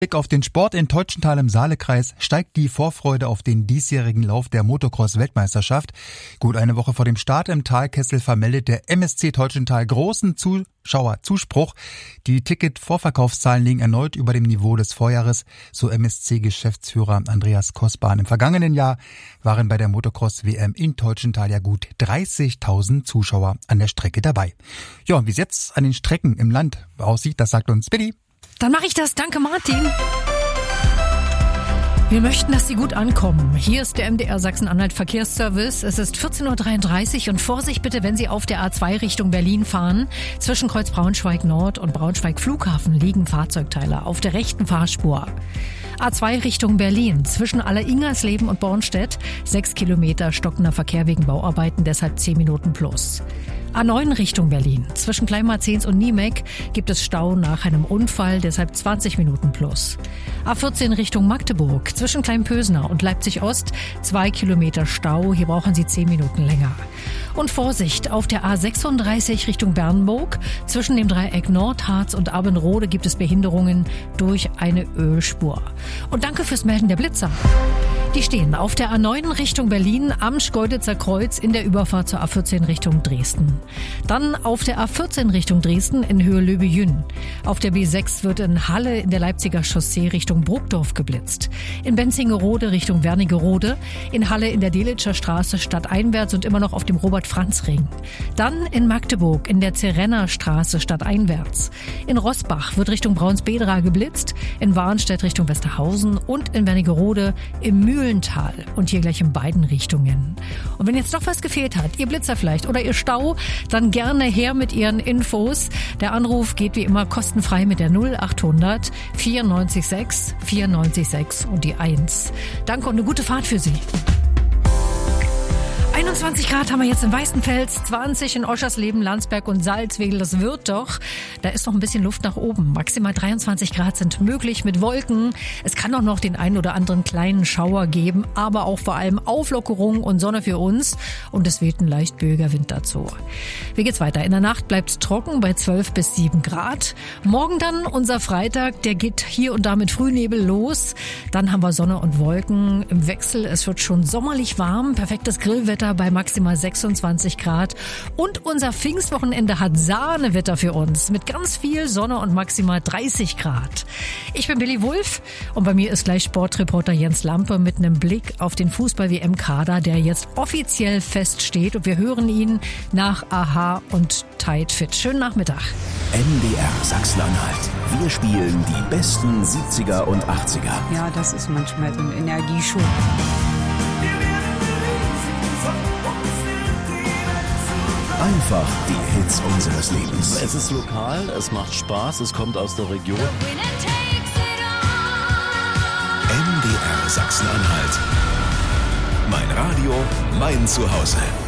Blick auf den Sport in Teutschenthal im Saalekreis steigt die Vorfreude auf den diesjährigen Lauf der Motocross-Weltmeisterschaft. Gut eine Woche vor dem Start im Talkessel vermeldet der MSC Teutschenthal großen Zuschauerzuspruch. Die Ticket-Vorverkaufszahlen liegen erneut über dem Niveau des Vorjahres, so MSC-Geschäftsführer Andreas Kosbahn. Im vergangenen Jahr waren bei der Motocross-WM in Teutschenthal ja gut 30.000 Zuschauer an der Strecke dabei. Ja, und wie es jetzt an den Strecken im Land aussieht, das sagt uns Billy. Dann mache ich das. Danke, Martin. Wir möchten, dass Sie gut ankommen. Hier ist der MDR Sachsen-Anhalt Verkehrsservice. Es ist 14.33 Uhr und Vorsicht bitte, wenn Sie auf der A2 Richtung Berlin fahren. Zwischen Kreuz Braunschweig Nord und Braunschweig Flughafen liegen Fahrzeugteile auf der rechten Fahrspur. A2 Richtung Berlin, zwischen Aller-Ingersleben und Bornstedt, 6 Kilometer stockender Verkehr wegen Bauarbeiten, deshalb 10 Minuten plus. A9 Richtung Berlin, zwischen Kleinmarzens und Niemek gibt es Stau nach einem Unfall, deshalb 20 Minuten plus. A14 Richtung Magdeburg, zwischen Kleinpösner und Leipzig-Ost, 2 Kilometer Stau, hier brauchen Sie 10 Minuten länger. Und Vorsicht, auf der A36 Richtung Bernburg, zwischen dem Dreieck Nordharz und Abbenrode gibt es Behinderungen durch eine Ölspur. Und danke fürs Melden der Blitzer. Die stehen auf der A9 Richtung Berlin am Schkeuditzer Kreuz in der Überfahrt zur A14 Richtung Dresden. Dann auf der A14 Richtung Dresden in Höhe Löbejün. Auf der B6 wird in Halle in der Leipziger Chaussee Richtung Burgdorf geblitzt. In Benzingerode Richtung Wernigerode. In Halle in der Delitscher Straße stadteinwärts und immer noch auf dem Robert-Franz-Ring. Dann in Magdeburg in der Zerenner Straße stadteinwärts. In Roßbach wird Richtung Braunsbedra geblitzt. In Warnstedt Richtung Westerhausen und in Wernigerode im Mühlental und hier gleich in beiden Richtungen. Und wenn jetzt doch was gefehlt hat, Ihr Blitzer vielleicht oder Ihr Stau, dann gerne her mit Ihren Infos. Der Anruf geht wie immer kostenfrei mit der 0800 94 6 und die 1. Danke und eine gute Fahrt für Sie. 21 Grad haben wir jetzt in Weißenfels, 20 in Oschersleben, Landsberg und Salzwedel. Das wird doch. Da ist noch ein bisschen Luft nach oben. Maximal 23 Grad sind möglich mit Wolken. Es kann auch noch den einen oder anderen kleinen Schauer geben, aber auch vor allem Auflockerung und Sonne für uns. Und es weht ein leicht böiger Wind dazu. Wie geht's weiter? In der Nacht bleibt es trocken bei 12 bis 7 Grad. Morgen dann unser Freitag, der geht hier und da mit Frühnebel los. Dann haben wir Sonne und Wolken im Wechsel. Es wird schon sommerlich warm, perfektes Grillwetter bei maximal 26 Grad. Und unser Pfingstwochenende hat Sahnewetter für uns mit ganz viel Sonne und maximal 30 Grad. Ich bin Billy Wulff und bei mir ist gleich Sportreporter Jens Lampe mit einem Blick auf den Fußball-WM-Kader, der jetzt offiziell feststeht. Und wir hören ihn nach Aha und Tight Fit. Schönen Nachmittag. MDR Sachsen-Anhalt. Wir spielen die besten 70er und 80er. Ja, das ist manchmal so ein Energieschub. Einfach die Hits unseres Lebens. Es ist lokal, es macht Spaß, es kommt aus der Region. MDR Sachsen-Anhalt. Mein Radio, mein Zuhause.